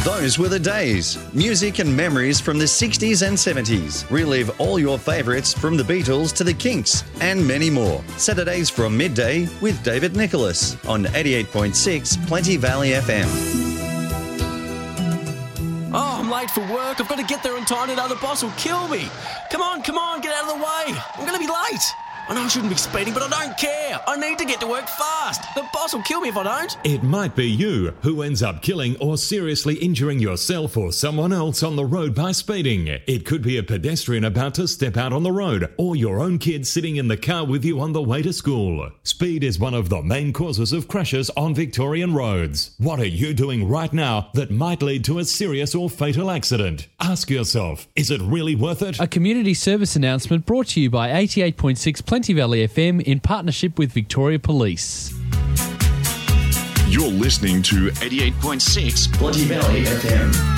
Those were the days. Music and memories from the 60s and 70s. Relive all your favourites from the Beatles to the Kinks and many more. Saturdays from midday with David Nicholas on 88.6 Plenty Valley FM. Oh, I'm late for work. I've got to get there in time, and the boss will kill me. Come on, get out of the way. I'm going to be late. I know I shouldn't be speeding, but I don't care. I need to get to work fast. The boss will kill me if I don't. It might be you who ends up killing or seriously injuring yourself or someone else on the road by speeding. It could be a pedestrian about to step out on the road or your own kid sitting in the car with you on the way to school. Speed is one of the main causes of crashes on Victorian roads. What are you doing right now that might lead to a serious or fatal accident? Ask yourself, is it really worth it? A community service announcement brought to you by 88.6 Plenty Valley FM in partnership with Victoria Police. You're listening to 88.6 Plenty Valley FM.